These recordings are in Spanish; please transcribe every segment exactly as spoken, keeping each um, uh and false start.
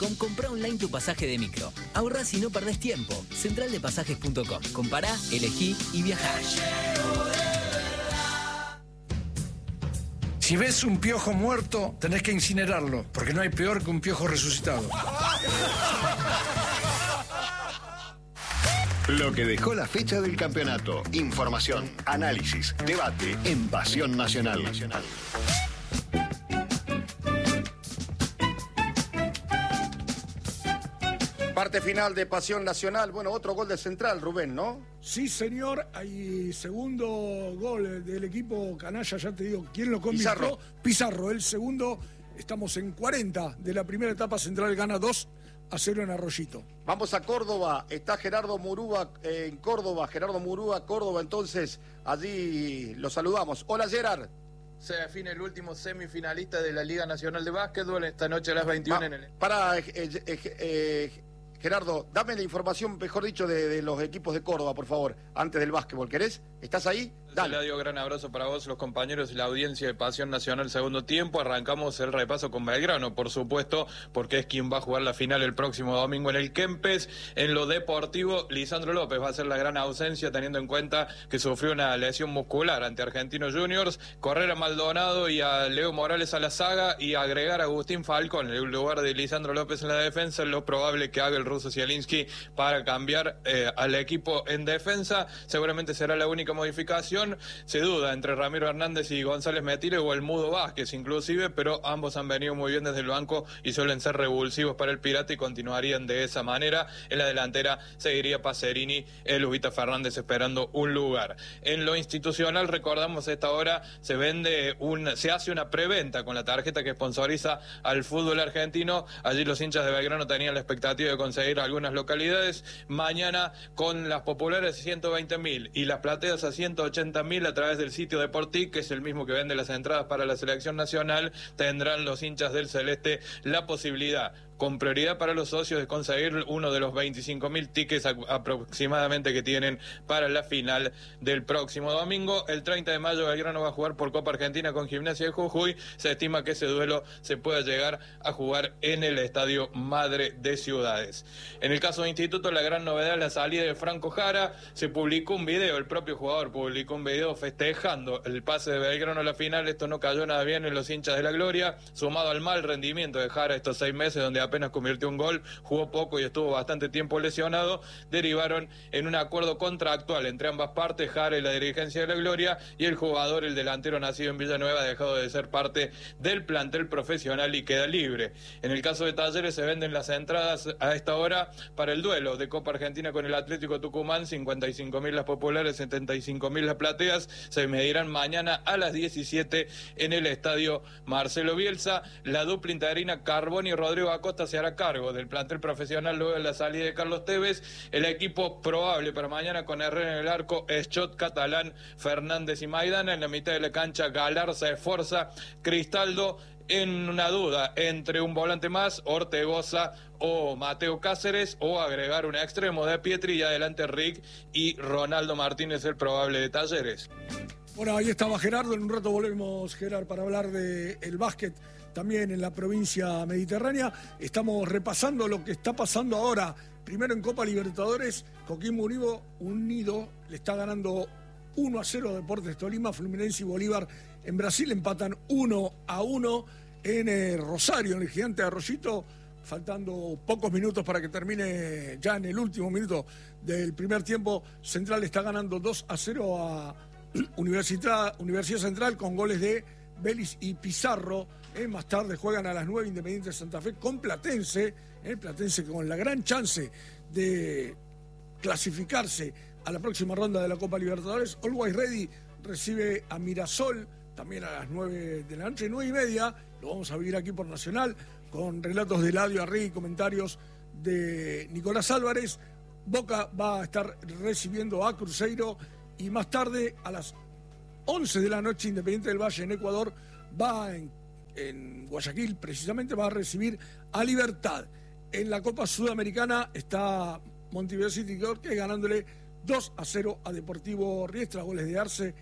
com comprá online tu pasaje de micro. Ahorrás y no perdés tiempo. central de pasajes punto com. Compará, elegí y viajá. Si ves un piojo muerto, tenés que incinerarlo, porque no hay peor que un piojo resucitado. Lo que dejó la fecha del campeonato. Información, análisis, debate en Pasión Nacional. Parte final de Pasión Nacional. Bueno, otro gol de Central, Rubén, ¿no? Sí, señor. Hay segundo gol del equipo canalla, ya te digo, ¿quién lo convirtió? Pizarro. Pizarro, el segundo. Estamos en cuarenta de la primera etapa. Central gana dos a cero en Arroyito. Vamos a Córdoba. Está Gerardo Murúa eh, en Córdoba. Gerardo Murúa, Córdoba. Entonces, allí lo saludamos. Hola, Gerard. Se define el último semifinalista de la Liga Nacional de Básquetbol esta noche a las veintiuna Va, en el... Para, eh, eh, eh, Gerardo, dame la información, mejor dicho, de, de los equipos de Córdoba, por favor, antes del básquetbol. ¿Querés? ¿Estás ahí? Dale. Le dio gran abrazo para vos, los compañeros y la audiencia de Pasión Nacional segundo tiempo. Arrancamos el repaso con Belgrano, por supuesto, porque es quien va a jugar la final el próximo domingo en el Kempes. En lo deportivo, Lisandro López va a ser la gran ausencia, teniendo en cuenta que sufrió una lesión muscular ante Argentinos Juniors. Correr a Maldonado y a Leo Morales a la saga y agregar a Agustín Falcón en el lugar de Lisandro López en la defensa, es lo probable que haga el ruso Zielinski para cambiar eh, al equipo en defensa. Seguramente será la única modificación. Se duda entre Ramiro Hernández y González Metire o el Mudo Vázquez inclusive, pero ambos han venido muy bien desde el banco y suelen ser revulsivos para el Pirata y continuarían de esa manera. En la delantera seguiría Pacerini, el Ubita Fernández esperando un lugar. En lo institucional, recordamos a esta hora se vende un, se hace una preventa con la tarjeta que sponsoriza al fútbol argentino. Allí los hinchas de Belgrano tenían la expectativa de conseguir algunas localidades. Mañana con las populares ciento veinte mil y las plateas a ciento ochenta mil a través del sitio Deportic, que es el mismo que vende las entradas para la selección nacional, tendrán los hinchas del Celeste la posibilidad, con prioridad para los socios, de conseguir uno de los veinticinco mil tickets aproximadamente que tienen para la final del próximo domingo. El treinta de mayo Belgrano va a jugar por Copa Argentina con Gimnasia de Jujuy. Se estima que ese duelo se pueda llegar a jugar en el Estadio Madre de Ciudades. En el caso de Instituto, la gran novedad es la salida de Franco Jara. Se publicó un video, el propio jugador publicó un video festejando el pase de Belgrano a la final. Esto no cayó nada bien en los hinchas de la Gloria, sumado al mal rendimiento de Jara estos seis meses, donde apenas convirtió un gol, jugó poco y estuvo bastante tiempo lesionado, derivaron en un acuerdo contractual entre ambas partes, Jara y la dirigencia de la Gloria, y el jugador, el delantero nacido en Villanueva, ha dejado de ser parte del plantel profesional y queda libre. En el caso de Talleres se venden las entradas a esta hora para el duelo de Copa Argentina con el Atlético Tucumán, cincuenta y cinco mil las populares, setenta y cinco mil las plateas. Se medirán mañana a las diecisiete en el estadio Marcelo Bielsa. La dupla interina Carboni y Rodrigo Acosta se hará cargo del plantel profesional luego de la salida de Carlos Tevez. El equipo probable para mañana con Herrera en el arco es Schott, Catalán, Fernández y Maidana. En la mitad de la cancha Galarza, Esforza, Cristaldo. En una duda entre un volante más, Ortegoza o Mateo Cáceres, o agregar un extremo de Pietri y adelante Rick y Ronaldo Martínez, el probable de Talleres. Bueno, ahí estaba Gerardo. En un rato volvemos, Gerard, para hablar del básquet también en la provincia mediterránea. Estamos repasando lo que está pasando ahora. Primero en Copa Libertadores, Coquimbo Unido, Unido le está ganando uno a cero a Deportes Tolima. Fluminense y Bolívar en Brasil empatan uno a uno. En eh, Rosario, en el Gigante de Arroyito, faltando pocos minutos para que termine, ya en el último minuto del primer tiempo, Central está ganando dos a cero a Universidad, Universidad Central con goles de Vélez y Pizarro. Eh, más tarde juegan a las nueve Independiente de Santa Fe con Platense, eh, Platense con la gran chance de clasificarse a la próxima ronda de la Copa Libertadores. Always Ready recibe a Mirasol también a las nueve de la noche, nueve y media. Lo vamos a vivir aquí por Nacional con relatos de Eladio Arregui y comentarios de Nicolás Álvarez. Boca va a estar recibiendo a Cruzeiro y más tarde a las once de la noche Independiente del Valle en Ecuador va en, en Guayaquil precisamente, va a recibir a Libertad. En la Copa Sudamericana está Montevideo City que ganándole dos a cero a Deportivo Riestra, goles de Arce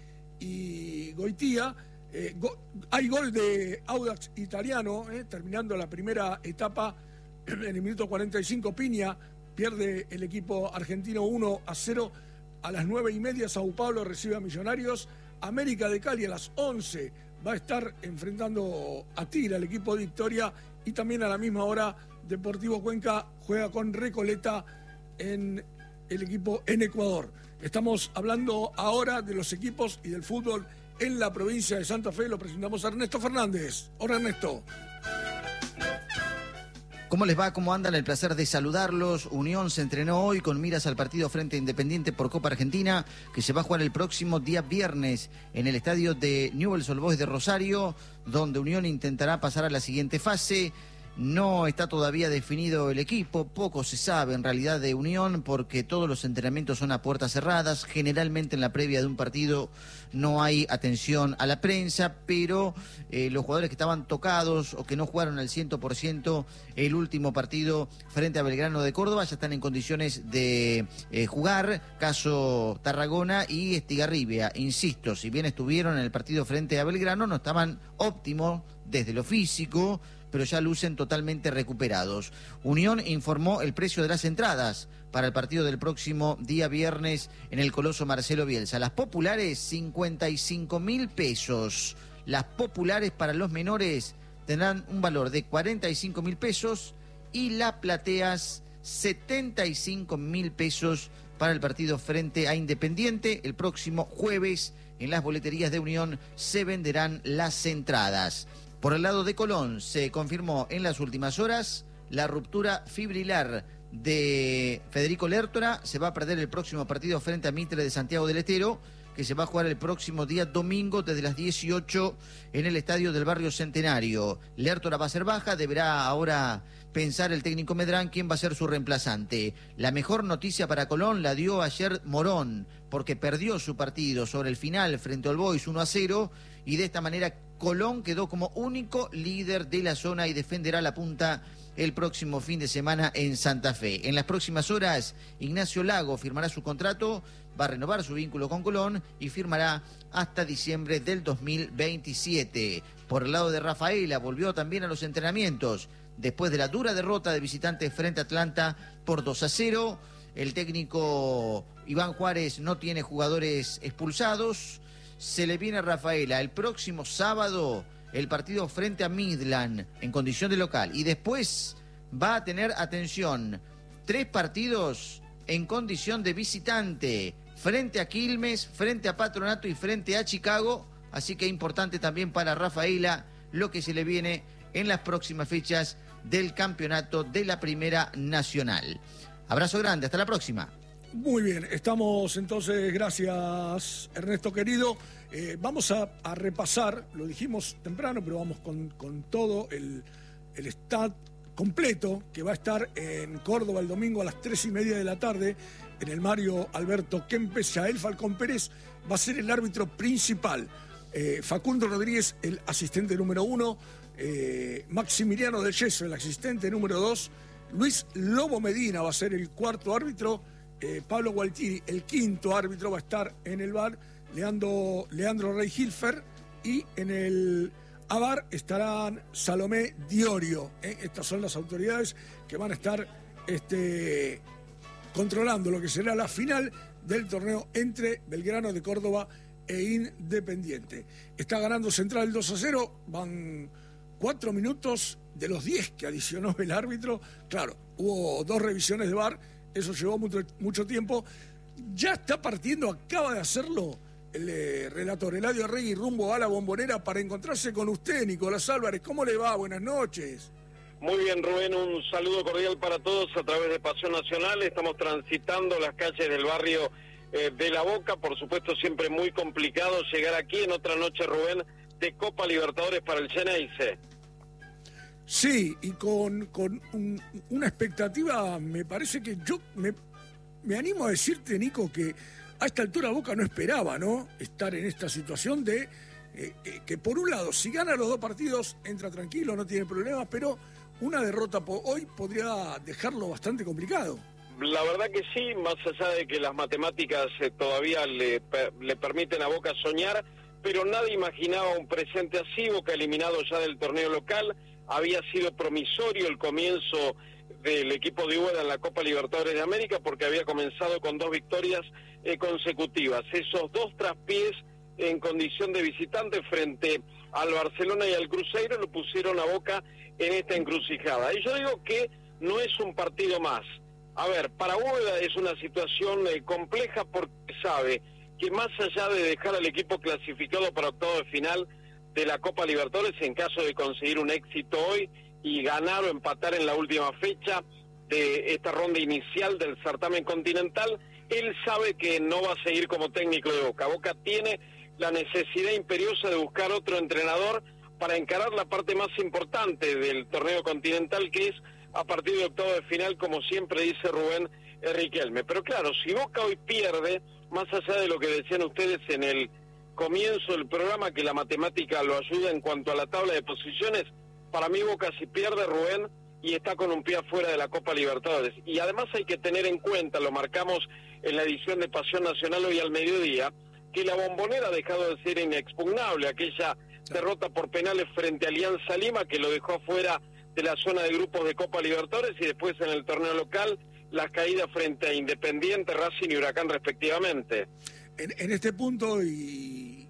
y Goitía. Eh, go, hay gol de Audax Italiano, eh, terminando la primera etapa En el minuto cuarenta y cinco, Piña pierde el equipo argentino uno a cero. A las nueve y media, Sao Paulo recibe a Millonarios. América de Cali a las once va a estar enfrentando a Tira, el equipo de Victoria. Y también a la misma hora, Deportivo Cuenca juega con Recoleta en el equipo en Ecuador. Estamos hablando ahora de los equipos y del fútbol en la provincia de Santa Fe. Lo presentamos a Ernesto Fernández. Hola, Ernesto. ¿Cómo les va? ¿Cómo andan? El placer de saludarlos. Unión se entrenó hoy con miras al partido frente a Independiente por Copa Argentina, que se va a jugar el próximo día viernes en el estadio de Newell's Old Boys de Rosario, donde Unión intentará pasar a la siguiente fase. No está todavía definido el equipo, poco se sabe en realidad de Unión porque todos los entrenamientos son a puertas cerradas. Generalmente en la previa de un partido no hay atención a la prensa, pero eh, los jugadores que estaban tocados o que no jugaron al cien por ciento el último partido frente a Belgrano de Córdoba ya están en condiciones de eh, jugar, caso Tarragona y Estigarribia. Insisto, si bien estuvieron en el partido frente a Belgrano, no estaban óptimos desde lo físico, pero ya lucen totalmente recuperados. Unión informó el precio de las entradas para el partido del próximo día viernes en el Coloso Marcelo Bielsa. Las populares, cincuenta y cinco mil pesos. Las populares para los menores tendrán un valor de cuarenta y cinco mil pesos y las plateas, setenta y cinco mil pesos para el partido frente a Independiente. El próximo jueves en las boleterías de Unión se venderán las entradas. Por el lado de Colón, se confirmó en las últimas horas la ruptura fibrilar de Federico Lertora. Se va a perder el próximo partido frente a Mitre de Santiago del Estero, que se va a jugar el próximo día domingo desde las dieciocho en el estadio del Barrio Centenario. Lertora va a ser baja, deberá ahora pensar el técnico Medrán quién va a ser su reemplazante. La mejor noticia para Colón la dio ayer Morón, porque perdió su partido sobre el final frente al Boys uno a cero, y de esta manera Colón quedó como único líder de la zona y defenderá la punta el próximo fin de semana en Santa Fe. En las próximas horas, Ignacio Lago firmará su contrato, va a renovar su vínculo con Colón y firmará hasta diciembre del dos mil veintisiete. Por el lado de Rafaela, volvió también a los entrenamientos después de la dura derrota de visitantes frente a Atlanta por dos a cero. El técnico Iván Juárez no tiene jugadores expulsados. Se le viene a Rafaela el próximo sábado el partido frente a Midland en condición de local. Y después va a tener, atención, tres partidos en condición de visitante. Frente a Quilmes, frente a Patronato y frente a Chicago. Así que importante también para Rafaela lo que se le viene en las próximas fechas del campeonato de la Primera Nacional. Abrazo grande, hasta la próxima. Muy bien, estamos entonces, gracias Ernesto querido. Eh, vamos a, a repasar, lo dijimos temprano, pero vamos con, con todo el, el stat completo que va a estar en Córdoba el domingo a las tres y media de la tarde en el Mario Alberto Kempes. Yael Falcón Pérez va a ser el árbitro principal. Eh, Facundo Rodríguez, el asistente número uno. Eh, Maximiliano del Yeso, el asistente número dos. Luis Lobo Medina va a ser el cuarto árbitro. Eh, Pablo Gualtieri, el quinto árbitro, va a estar en el V A R, Leandro, Leandro Rey Hilfer, y en el A V A R estarán Salomé Diorio. ¿eh? Estas son las autoridades que van a estar este, controlando lo que será la final del torneo entre Belgrano de Córdoba e Independiente. Está ganando Central dos a cero, van cuatro minutos de los diez que adicionó el árbitro. Claro, hubo dos revisiones de V A R, eso llevó mucho, mucho tiempo. Ya está partiendo, acaba de hacerlo el eh, relator Eladio Arregui rumbo a la Bombonera para encontrarse con usted, Nicolás Álvarez. ¿Cómo le va? Buenas noches. Muy bien, Rubén, un saludo cordial para todos a través de Pasión Nacional. Estamos transitando las calles del barrio eh, de La Boca. Por supuesto, siempre muy complicado llegar aquí en otra noche, Rubén, de Copa Libertadores para el Xeneize. Sí, y con, con un, una expectativa, me parece que yo me, me animo a decirte, Nico, que a esta altura Boca no esperaba, ¿no?, estar en esta situación de eh, eh, que por un lado, si gana los dos partidos, entra tranquilo, no tiene problemas, pero una derrota po- hoy podría dejarlo bastante complicado. La verdad que sí, más allá de que las matemáticas eh, todavía le, le permiten a Boca soñar, pero nadie imaginaba un presente así. Boca eliminado ya del torneo local, había sido promisorio el comienzo del equipo de Úbeda en la Copa Libertadores de América porque había comenzado con dos victorias eh, consecutivas. Esos dos traspiés en condición de visitante frente al Barcelona y al Cruzeiro lo pusieron a Boca en esta encrucijada. Y yo digo que no es un partido más. A ver, para Úbeda es una situación eh, compleja porque sabe que más allá de dejar al equipo clasificado para octavo de final de la Copa Libertadores, en caso de conseguir un éxito hoy y ganar o empatar en la última fecha de esta ronda inicial del certamen continental, él sabe que no va a seguir como técnico de Boca. Boca tiene la necesidad imperiosa de buscar otro entrenador para encarar la parte más importante del torneo continental, que es a partir de octavo de final, como siempre dice Rubén Riquelme. Pero claro, si Boca hoy pierde, más allá de lo que decían ustedes en el comienzo del programa, que la matemática lo ayuda en cuanto a la tabla de posiciones, para mí Boca si pierde, Rubén, y está con un pie afuera de la Copa Libertadores. Y además hay que tener en cuenta, lo marcamos en la edición de Pasión Nacional hoy al mediodía, que la Bombonera ha dejado de ser inexpugnable, aquella derrota por penales frente a Alianza Lima, que lo dejó afuera de la zona de grupos de Copa Libertadores, y después en el torneo local las caídas frente a Independiente, Racing y Huracán respectivamente. En, en este punto, y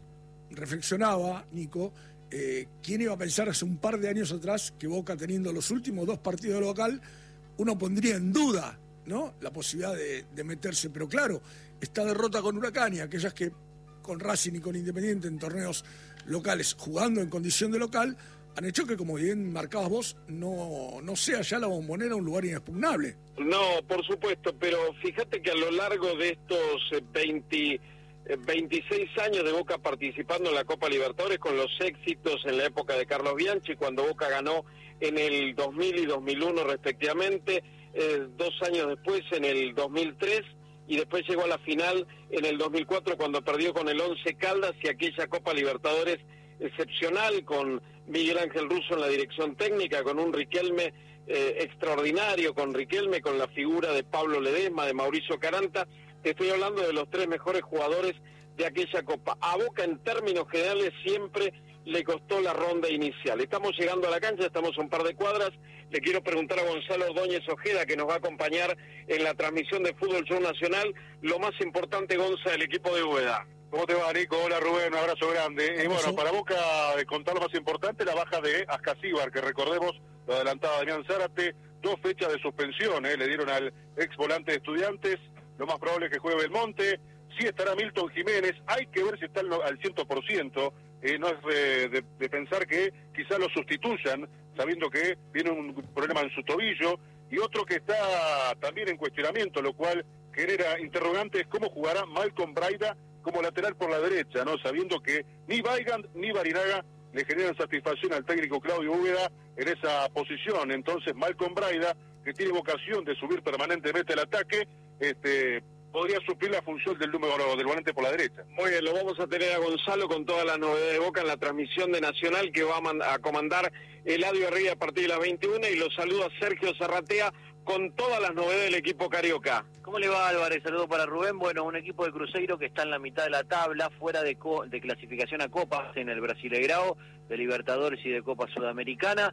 reflexionaba, Nico, eh, ¿quién iba a pensar hace un par de años atrás que Boca, teniendo los últimos dos partidos local, uno pondría en duda, ¿no?, la posibilidad de, de meterse? Pero claro, esta derrota con Huracán y aquellas que con Racing y con Independiente en torneos locales, jugando en condición de local, han hecho que, como bien marcabas vos, no, no sea ya la Bombonera un lugar inexpugnable. No, por supuesto, pero fíjate que a lo largo de estos veinte, veintiséis años de Boca participando en la Copa Libertadores, con los éxitos en la época de Carlos Bianchi, cuando Boca ganó en el dos mil y dos mil uno respectivamente, eh, dos años después en el dos mil tres, y después llegó a la final en el dos mil cuatro cuando perdió con el Once Caldas, y aquella Copa Libertadores excepcional con Miguel Ángel Russo en la dirección técnica, con un Riquelme eh, extraordinario, con Riquelme, con la figura de Pablo Ledesma, de Mauricio Caranta. Te estoy hablando de los tres mejores jugadores de aquella Copa. A Boca en términos generales siempre le costó la ronda inicial. Estamos llegando a la cancha, estamos a un par de cuadras. Le quiero preguntar a Gonzalo Ordóñez Ojeda, que nos va a acompañar en la transmisión de Fútbol Show Nacional, lo más importante, Gonza, del equipo de Úbeda. ¿Cómo te va, Nico? Hola, Rubén, un abrazo grande. Y bueno, para Boca, de contar lo más importante, la baja de Ascasíbar, que recordemos, lo adelantaba Damián Zárate, dos fechas de suspensión, ¿eh? Le dieron al ex volante de Estudiantes, lo más probable es que juegue Belmonte, sí estará Milton Jiménez, hay que ver si está al cien por ciento, eh, no es de, de, de pensar que quizás lo sustituyan, sabiendo que tiene un problema en su tobillo, y otro que está también en cuestionamiento, lo cual genera interrogantes, cómo jugará Malcolm Braida como lateral por la derecha, ¿no? Sabiendo que ni Weigand ni Barinaga le generan satisfacción al técnico Claudio Úbeda en esa posición. Entonces Malcolm Braida, que tiene vocación de subir permanentemente el ataque, este podría suplir la función del número del volante por la derecha. Muy bien, lo vamos a tener a Gonzalo con todas las novedades de Boca en la transmisión de Nacional, que va a, a comandar Eladio Arriba a partir de las veintiuna, y lo saluda Sergio Zarratea con todas las novedades del equipo carioca. ¿Cómo le va, Álvarez? Saludo para Rubén. Bueno, un equipo de Cruzeiro que está en la mitad de la tabla, fuera de, co de clasificación a Copas en el Brasileirao, de Libertadores y de Copa Sudamericana,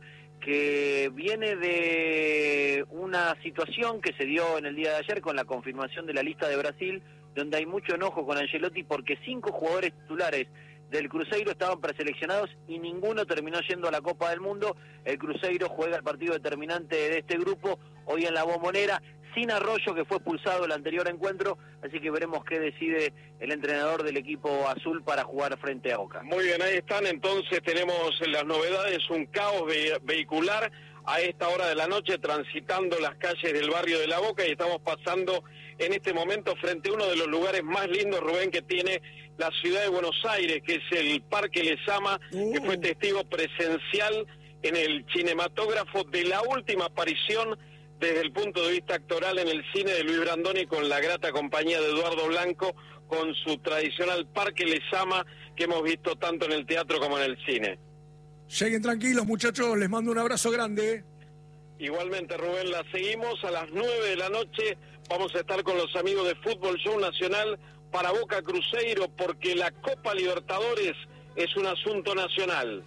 que viene de una situación que se dio en el día de ayer con la confirmación de la lista de Brasil, donde hay mucho enojo con Ancelotti porque cinco jugadores titulares del Cruzeiro estaban preseleccionados y ninguno terminó yendo a la Copa del Mundo. El Cruzeiro juega el partido determinante de este grupo hoy en la Bombonera, sin Arroyo, que fue expulsado el anterior encuentro, así que veremos qué decide el entrenador del equipo azul para jugar frente a Boca. Muy bien, ahí están, entonces tenemos las novedades, un caos ve vehicular a esta hora de la noche transitando las calles del barrio de La Boca, y estamos pasando en este momento frente a uno de los lugares más lindos, Rubén, que tiene la ciudad de Buenos Aires, que es el Parque Lezama, uh. que fue testigo presencial en el cinematógrafo de la última aparición desde el punto de vista actoral en el cine de Luis Brandoni, con la grata compañía de Eduardo Blanco, con su tradicional Parque Lezama que hemos visto tanto en el teatro como en el cine. Lleguen tranquilos, muchachos, les mando un abrazo grande. Igualmente, Rubén, la seguimos a las nueve de la noche. Vamos a estar con los amigos de Fútbol Show Nacional para Boca Cruzeiro, porque la Copa Libertadores es un asunto nacional.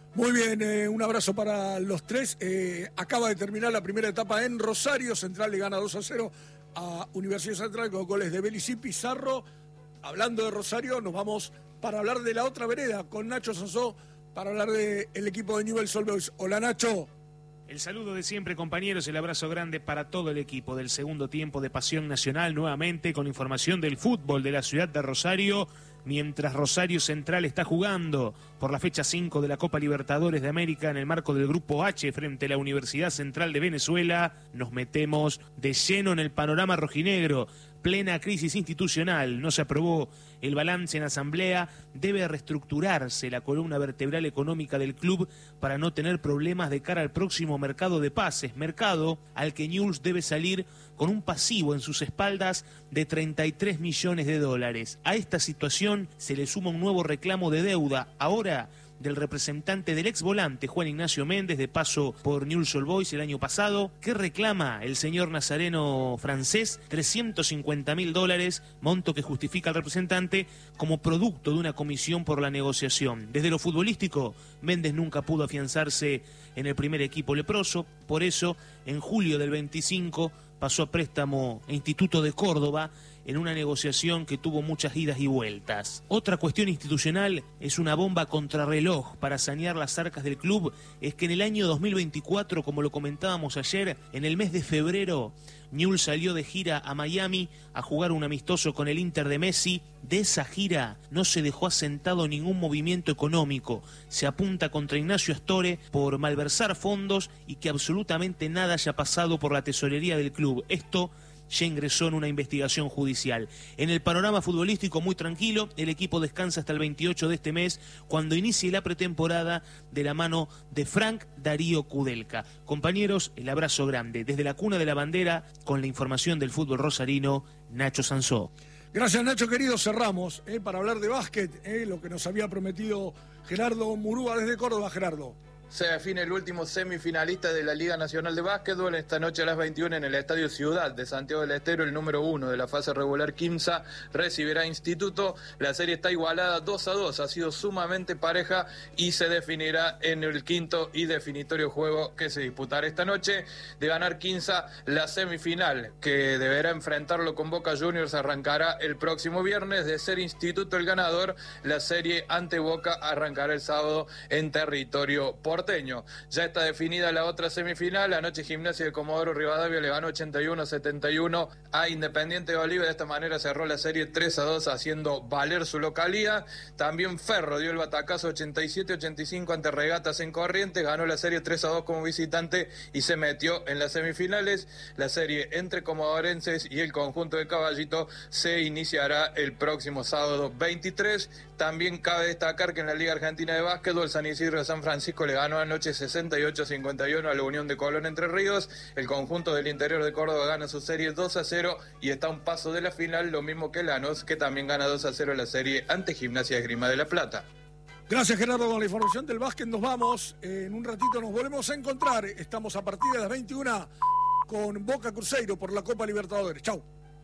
Muy bien, eh, un abrazo para los tres. Eh, acaba de terminar la primera etapa en Rosario. Central le gana dos a cero a Universidad Central con goles de Belis y Pizarro. Hablando de Rosario, nos vamos para hablar de la otra vereda con Nacho Sansó, para hablar del equipo de Newell's Old Boys. Hola, Nacho. El saludo de siempre, compañeros, el abrazo grande para todo el equipo del segundo tiempo de Pasión Nacional, nuevamente con información del fútbol de la ciudad de Rosario, mientras Rosario Central está jugando por la fecha cinco de la Copa Libertadores de América en el marco del Grupo H frente a la Universidad Central de Venezuela. Nos metemos de lleno en el panorama rojinegro. Plena crisis institucional, no se aprobó el balance en asamblea, debe reestructurarse la columna vertebral económica del club para no tener problemas de cara al próximo mercado de pases, mercado al que Newell's debe salir con un pasivo en sus espaldas de treinta y tres millones de dólares. A esta situación se le suma un nuevo reclamo de deuda, ahora del representante del ex volante Juan Ignacio Méndez, de paso por Newell's Old Boys el año pasado, que reclama el señor nazareno francés trescientos cincuenta mil dólares, monto que justifica al representante como producto de una comisión por la negociación. Desde lo futbolístico, Méndez nunca pudo afianzarse en el primer equipo leproso, por eso en julio del veinticinco pasó a préstamo a Instituto de Córdoba en una negociación que tuvo muchas idas y vueltas. Otra cuestión institucional es una bomba contrarreloj para sanear las arcas del club, es que en el año dos mil veinticuatro, como lo comentábamos ayer, en el mes de febrero, Newell's salió de gira a Miami a jugar un amistoso con el Inter de Messi. De esa gira no se dejó asentado ningún movimiento económico. Se apunta contra Ignacio Astore por malversar fondos y que absolutamente nada haya pasado por la tesorería del club. Esto ya ingresó en una investigación judicial. En el panorama futbolístico muy tranquilo, el equipo descansa hasta el veintiocho de este mes, cuando inicie la pretemporada de la mano de Frank Darío Kudelka. Compañeros, el abrazo grande. Desde la cuna de la bandera, con la información del fútbol rosarino, Nacho Sansó. Gracias, Nacho, querido. Cerramos eh, para hablar de básquet, eh, lo que nos había prometido Gerardo Murúa desde Córdoba. Gerardo. Se define el último semifinalista de la Liga Nacional de Básquetbol esta noche a las veintiuna en el Estadio Ciudad de Santiago del Estero. El número uno de la fase regular, Quimsa, recibirá Instituto. La serie está igualada dos a dos, ha sido sumamente pareja y se definirá en el quinto y definitorio juego que se disputará esta noche. De ganar Quimsa, la semifinal que deberá enfrentarlo con Boca Juniors arrancará el próximo viernes. De ser Instituto el ganador, la serie ante Boca arrancará el sábado en territorio porteño. Ya está definida la otra semifinal. Anoche Gimnasia de Comodoro Rivadavia le ganó ochenta y uno a setenta y uno a Independiente de Bolívar. De esta manera cerró la serie tres a dos, haciendo valer su localía. También Ferro dio el batacazo ochenta y siete a ochenta y cinco ante Regatas en Corrientes. Ganó la serie tres a dos como visitante y se metió en las semifinales. La serie entre comodorenses y el conjunto de Caballito se iniciará el próximo sábado veintitrés. También cabe destacar que en la Liga Argentina de Básquetbol, San Isidro de San Francisco le ganó anoche sesenta y ocho a cincuenta y uno a la Unión de Colón Entre Ríos. El conjunto del interior de Córdoba gana su serie dos a cero y está a un paso de la final, lo mismo que Lanús, que también gana dos a cero la serie ante Gimnasia de Esgrima de La Plata. Gracias, Gerardo, con la información del básquet. Nos vamos. En un ratito nos volvemos a encontrar. Estamos a partir de las veintiuna con Boca Cruzeiro por la Copa Libertadores. Chau.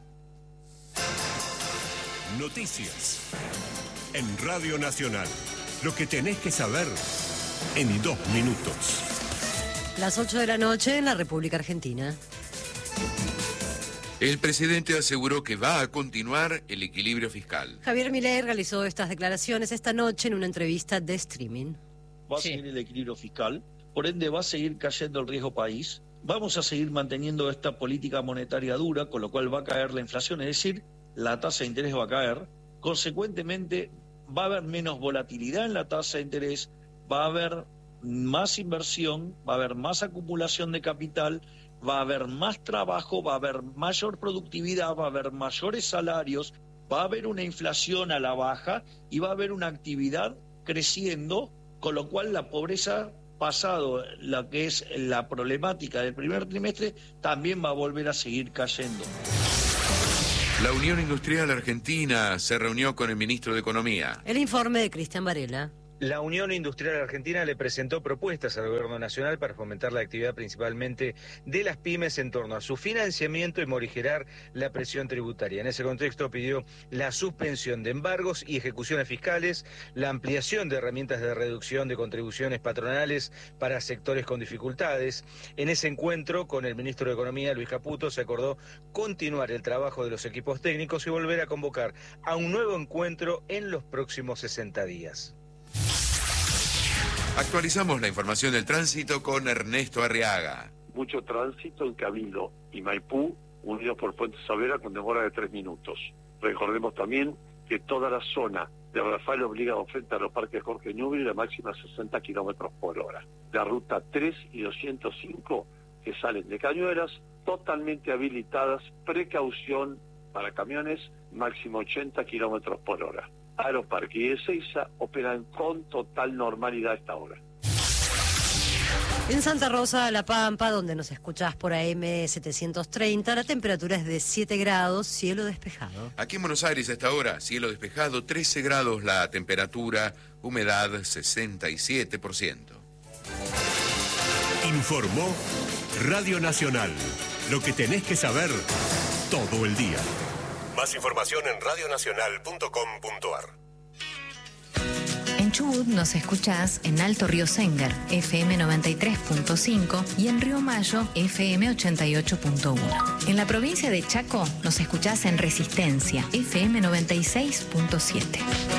Noticias en Radio Nacional. Lo que tenés que saber en dos minutos. Las ocho de la noche en la República Argentina. El presidente aseguró que va a continuar el equilibrio fiscal. Javier Milei realizó estas declaraciones esta noche en una entrevista de streaming. Va a sí. seguir el equilibrio fiscal, por ende va a seguir cayendo el riesgo país. Vamos a seguir manteniendo esta política monetaria dura, con lo cual va a caer la inflación, es decir, la tasa de interés va a caer. Consecuentemente, va a haber menos volatilidad en la tasa de interés, va a haber más inversión, va a haber más acumulación de capital, va a haber más trabajo, va a haber mayor productividad, va a haber mayores salarios, va a haber una inflación a la baja y va a haber una actividad creciendo, con lo cual la pobreza, pasado la que es la problemática del primer trimestre, también va a volver a seguir cayendo. La Unión Industrial Argentina se reunió con el ministro de Economía. El informe de Cristian Varela. La Unión Industrial Argentina le presentó propuestas al Gobierno Nacional para fomentar la actividad principalmente de las pymes en torno a su financiamiento y morigerar la presión tributaria. En ese contexto pidió la suspensión de embargos y ejecuciones fiscales, la ampliación de herramientas de reducción de contribuciones patronales para sectores con dificultades. En ese encuentro con el ministro de Economía, Luis Caputo, se acordó continuar el trabajo de los equipos técnicos y volver a convocar a un nuevo encuentro en los próximos sesenta días. Actualizamos la información del tránsito con Ernesto Arriaga. Mucho tránsito en Cabildo y Maipú, unidos por Puente Saavedra con demora de tres minutos. Recordemos también que toda la zona de Rafael Obligado frente a los parques Jorge Newbery, la máxima sesenta kilómetros por hora. La ruta tres y doscientos cinco, que salen de Cañuelas, totalmente habilitadas, precaución para camiones, máximo ochenta kilómetros por hora. Aeroparque y Ezeiza operan con total normalidad a esta hora. En Santa Rosa, La Pampa, donde nos escuchás por A M setecientos treinta, la temperatura es de siete grados, cielo despejado. Aquí en Buenos Aires a esta hora, cielo despejado, trece grados la temperatura, humedad sesenta y siete por ciento. Informó Radio Nacional. Lo que tenés que saber todo el día. Más información en radionacional punto com punto ar. En Chubut nos escuchás en Alto Río Sengar, F M noventa y tres punto cinco y en Río Mayo, F M ochenta y ocho punto uno. En la provincia de Chaco nos escuchás en Resistencia, F M noventa y seis punto siete.